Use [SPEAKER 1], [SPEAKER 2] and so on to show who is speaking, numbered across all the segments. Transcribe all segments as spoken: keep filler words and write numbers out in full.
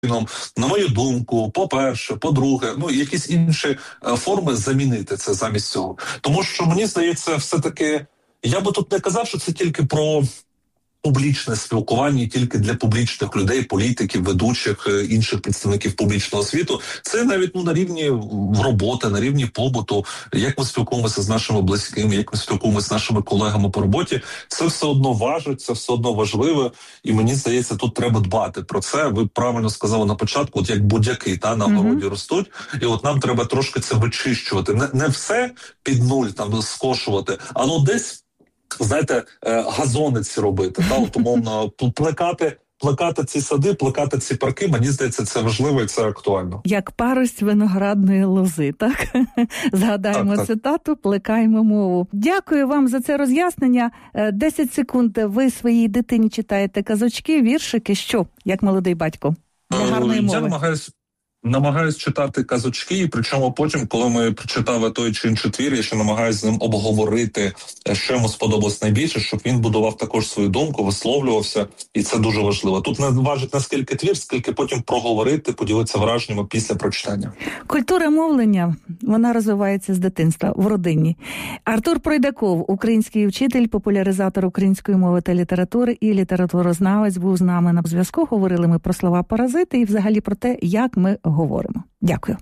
[SPEAKER 1] на мою думку, по-перше, по-друге, ну, якісь інші форми замінити це замість цього. Тому що, мені здається, все-таки, я би тут не казав, що це тільки про публічне спілкування, тільки для публічних людей, політиків, ведучих, інших представників публічного світу. Це навіть ну, на рівні роботи, на рівні побуту, як ми спілкуємося з нашими близькими, як ми спілкуємося з нашими колегами по роботі. Це все одно важить, це все одно важливо. І мені здається, тут треба дбати про це. Ви правильно сказали на початку, от як будь-які та на городі mm-hmm. ростуть. І от нам треба трошки це вичищувати. Не, не все під нуль там скошувати, а ну десь, знаєте, газонець робити, та, от, умовно, плекати, плекати ці сади, плекати ці парки, мені здається, це важливо і це актуально.
[SPEAKER 2] Як парость виноградної лози, так? Згадаємо так, цитату, так. Плекаємо мову. Дякую вам за це роз'яснення. Десять секунд. Ви своїй дитині читаєте казочки, віршики, що? Як молодий батько? Для гарної мови.
[SPEAKER 1] Я намагаюсь Намагаюсь читати казочки, і причому потім, коли ми прочитали той чи інший твір, я ще намагаюся з ним обговорити, що йому сподобалось найбільше, щоб він будував також свою думку, висловлювався, і це дуже важливо. Тут не важить наскільки твір, скільки потім проговорити, поділитися враженнями після прочитання.
[SPEAKER 2] Культура мовлення, вона розвивається з дитинства, в родині. Артур Пройдаков, український вчитель, популяризатор української мови та літератури і літературознавець, був з нами на зв'язку. Говорили ми про слова паразити і взагалі про те, як ми говоримо. Дякую.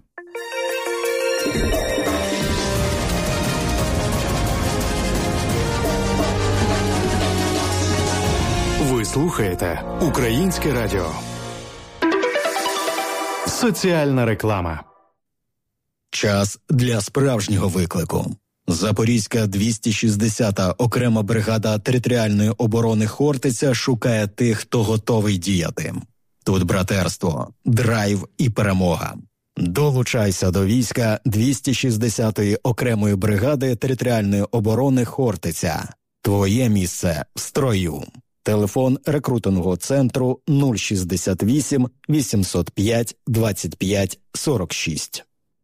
[SPEAKER 3] Ви слухаєте Українське радіо. Соціальна реклама.
[SPEAKER 4] Час для справжнього виклику. Запорізька двісті шістдесята окрема бригада територіальної оборони «Хортиця» шукає тих, хто готовий діяти. Тут братерство, драйв і перемога. Долучайся до війська двісті шістдесятої окремої бригади територіальної оборони «Хортиця». Твоє місце в строю. Телефон рекрутингового центру нуль шістдесят вісім вісімсот п'ять двадцять п'ять сорок шість.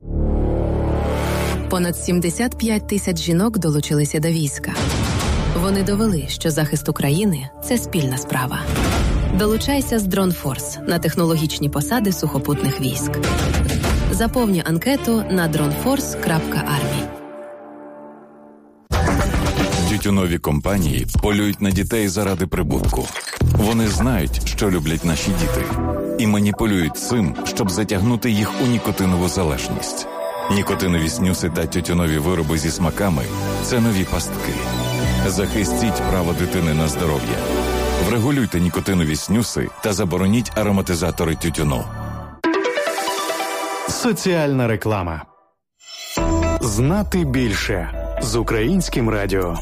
[SPEAKER 5] Понад сімдесят п'ять тисяч жінок долучилися до війська. Вони довели, що захист України – це спільна справа. Долучайся з Дронфорс на технологічні посади сухопутних військ. Заповні анкету на дронфорс крапка армі.
[SPEAKER 6] Тютюнові компанії полюють на дітей заради прибутку. Вони знають, що люблять наші діти, і маніпулюють цим, щоб затягнути їх у нікотинову залежність. Нікотинові снюси та тютюнові вироби зі смаками – це нові пастки. Захистіть право дитини на здоров'я. Врегулюйте нікотинові снюси та забороніть ароматизатори тютюну.
[SPEAKER 3] Соціальна реклама. Знати більше з Українським радіо.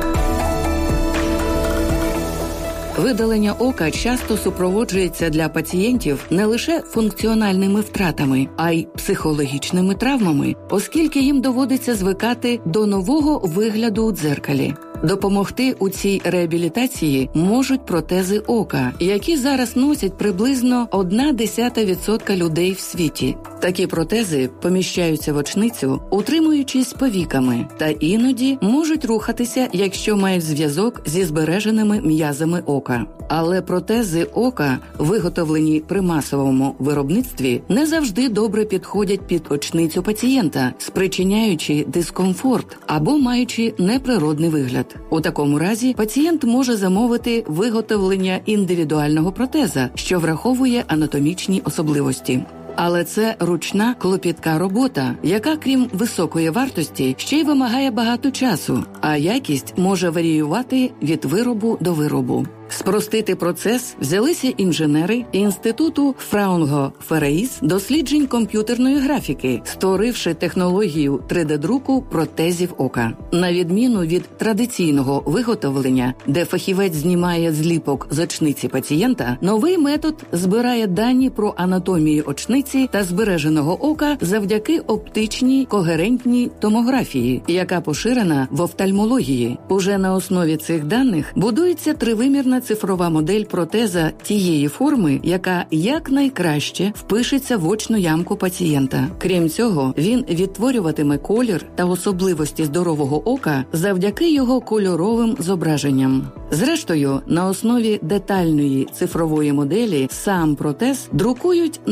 [SPEAKER 7] Видалення ока часто супроводжується для пацієнтів не лише функціональними втратами, а й психологічними травмами, оскільки їм доводиться звикати до нового вигляду у дзеркалі. Допомогти у цій реабілітації можуть протези ока, які зараз носять приблизно одна десята відсотка людей в світі. Такі протези поміщаються в очницю, утримуючись повіками, та іноді можуть рухатися, якщо мають зв'язок зі збереженими м'язами ока. Але протези ока, виготовлені при масовому виробництві, не завжди добре підходять під очницю пацієнта, спричиняючи дискомфорт або маючи неприродний вигляд. У такому разі пацієнт може замовити виготовлення індивідуального протеза, що враховує анатомічні особливості. Але це ручна, клопітка робота, яка, крім високої вартості, ще й вимагає багато часу, а якість може варіювати від виробу до виробу. Спростити процес взялися інженери Інституту Фраунго-Ферейс досліджень комп'ютерної графіки, створивши технологію три де-друку протезів ока. На відміну від традиційного виготовлення, де фахівець знімає зліпок з очниці пацієнта, новий метод збирає дані про анатомію очниці та збереженого ока завдяки оптичній когерентній томографії, яка поширена в офтальмології. Уже на основі цих даних будується тривимірна цифрова модель протеза тієї форми, яка якнайкраще впишеться в очну ямку пацієнта. Крім цього, він відтворюватиме колір та особливості здорового ока завдяки його кольоровим зображенням. Зрештою, на основі детальної цифрової моделі сам протез друкують